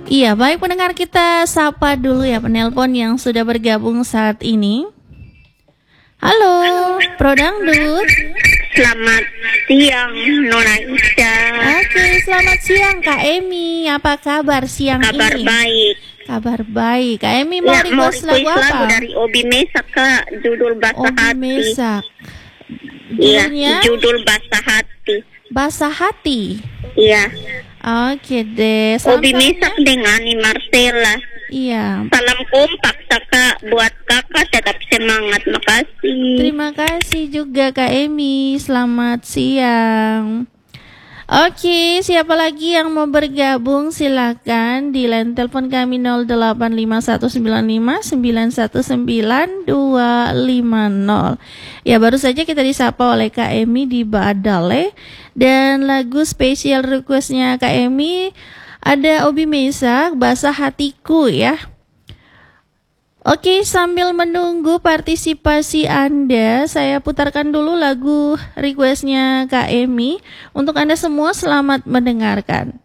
Iya, baik pendengar, kita sapa dulu ya penelpon yang sudah bergabung saat ini. Halo, Pro Dangdut. Selamat siang, Nona Isha. Oke, selamat siang Kak Emi. Apa kabar siang Kabar ini? baik. Kabar baik. Kak Emi mau Ya, mau request lagu request lagu apa? dari Obi Mesak, Kak. Judul Basah Obi Hati. Mesak. Iya, Judulnya judul Basah Hati. Basah Hati. Iya. Oke deh. Obi Sampannya. Mesak dengan Ani Marcella. Iya. Salam kompak, Kak. Buat kakak tetap semangat. Makasih. Terima kasih juga Kak Emi. Selamat siang. Oke, siapa lagi yang mau bergabung silakan di line telepon kami 0851959919 Ya, baru saja kita disapa oleh Kak Emi di Baadale, dan lagu spesial requestnya Kak Emi ada Obi Mesak, Basah Hatiku ya. Oke, sambil menunggu partisipasi Anda, saya putarkan dulu lagu requestnya Kak Emi. Untuk Anda semua, selamat mendengarkan.